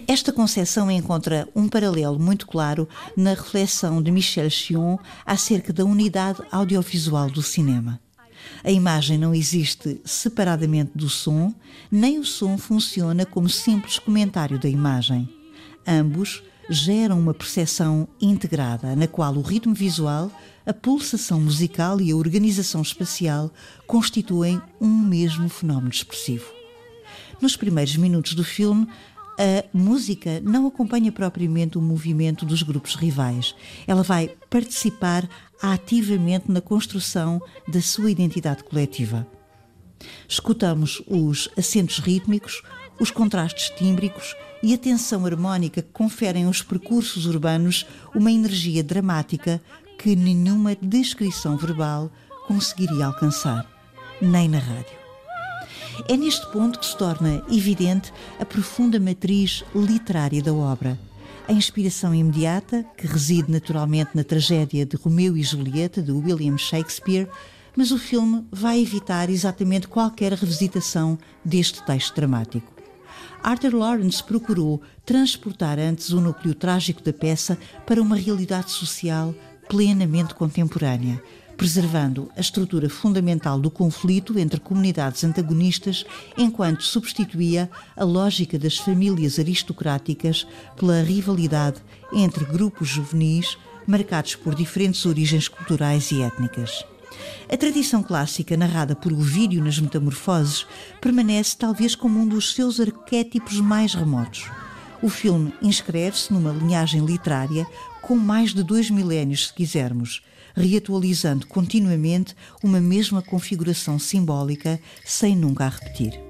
Esta concepção encontra um paralelo muito claro na reflexão de Michel Chion acerca da unidade audiovisual do cinema. A imagem não existe separadamente do som, nem o som funciona como simples comentário da imagem. Ambos geram uma percepção integrada, na qual o ritmo visual, a pulsação musical e a organização espacial constituem um mesmo fenómeno expressivo. Nos primeiros minutos do filme, a música não acompanha propriamente o movimento dos grupos rivais. Ela vai participar ativamente na construção da sua identidade coletiva. Escutamos os acentos rítmicos, os contrastes tímbricos e a tensão harmónica que conferem aos percursos urbanos uma energia dramática que nenhuma descrição verbal conseguiria alcançar, nem na rádio. É neste ponto que se torna evidente a profunda matriz literária da obra. A inspiração imediata, que reside naturalmente na tragédia de Romeu e Julieta, de William Shakespeare, mas o filme vai evitar exatamente qualquer revisitação deste texto dramático. Arthur Lawrence procurou transportar antes o núcleo trágico da peça para uma realidade social plenamente contemporânea, preservando a estrutura fundamental do conflito entre comunidades antagonistas, enquanto substituía a lógica das famílias aristocráticas pela rivalidade entre grupos juvenis marcados por diferentes origens culturais e étnicas. A tradição clássica, narrada por Ovídio nas Metamorfoses, permanece talvez como um dos seus arquétipos mais remotos. O filme inscreve-se numa linhagem literária com mais de 2 milénios, se quisermos, reatualizando continuamente uma mesma configuração simbólica sem nunca a repetir.